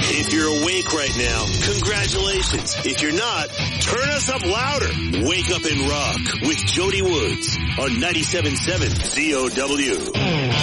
If you're awake right now, congratulations. If you're not, turn us up louder. Wake up and rock with Jody Woods on 97.7 COW.